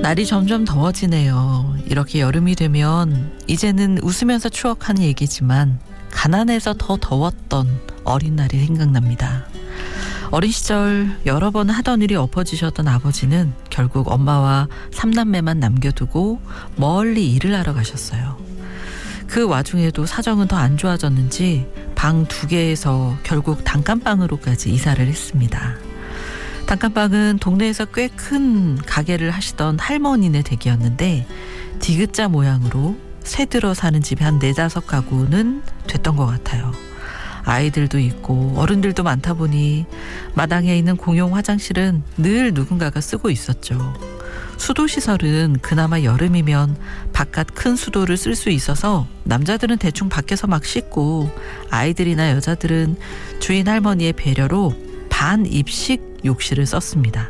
날이 점점 더워지네요. 이렇게 여름이 되면 이제는 웃으면서 추억하는 얘기지만 가난해서 더 더웠던 어린 날이 생각납니다. 어린 시절 여러 번 하던 일이 엎어지셨던 아버지는 결국 엄마와 3남매만 남겨두고 멀리 일을 하러 가셨어요. 그 와중에도 사정은 더 안 좋아졌는지 방 2개에서 결국 단칸방으로까지 이사를 했습니다. 단칸방은 동네에서 꽤 큰 가게를 하시던 할머니네 댁이었는데 디귿자 모양으로 새들어 사는 집이 한 4-5가구는 됐던 것 같아요. 아이들도 있고 어른들도 많다 보니 마당에 있는 공용 화장실은 늘 누군가가 쓰고 있었죠. 수도시설은 그나마 여름이면 바깥 큰 수도를 쓸 수 있어서 남자들은 대충 밖에서 막 씻고 아이들이나 여자들은 주인 할머니의 배려로 반입식 욕실을 썼습니다.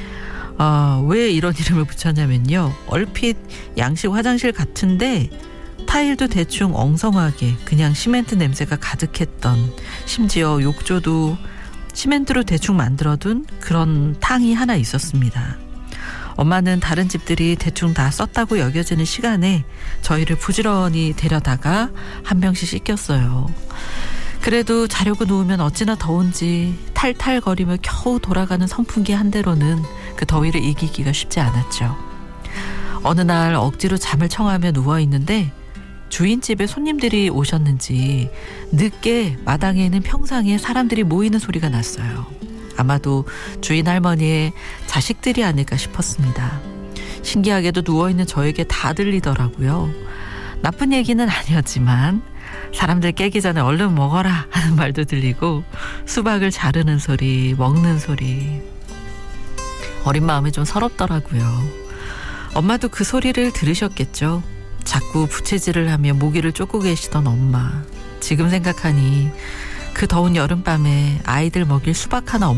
왜 이런 이름을 붙였냐면요. 얼핏 양식 화장실 같은데 타일도 대충 엉성하게 그냥 시멘트 냄새가 가득했던, 심지어 욕조도 시멘트로 대충 만들어둔 그런 탕이 하나 있었습니다. 엄마는 다른 집들이 대충 다 썼다고 여겨지는 시간에 저희를 부지런히 데려다가 한 병씩 씻겼어요. 그래도 자려고 누우면 어찌나 더운지 탈탈거리며 겨우 돌아가는 선풍기 한 대로는 그 더위를 이기기가 쉽지 않았죠. 어느 날 억지로 잠을 청하며 누워있는데 주인집에 손님들이 오셨는지 늦게 마당에 있는 평상에 사람들이 모이는 소리가 났어요. 아마도 주인 할머니의 자식들이 아닐까 싶었습니다. 신기하게도 누워있는 저에게 다 들리더라고요. 나쁜 얘기는 아니었지만 사람들 깨기 전에 얼른 먹어라 하는 말도 들리고 수박을 자르는 소리, 먹는 소리. 어린 마음이 좀 서럽더라고요. 엄마도 그 소리를 들으셨겠죠. 자꾸 부채질을 하며 모기를 쫓고 계시던 엄마. 지금 생각하니 그 더운 여름밤에 아이들 먹일 수박 하나